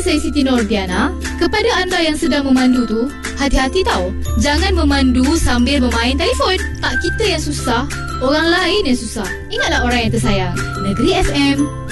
saya Siti Nordiana. Kepada anda yang sedang memandu tu, hati-hati tau. Jangan memandu sambil bermain telefon. Tak kita yang susah, orang lain yang susah. Ingatlah orang yang tersayang. Negeri FM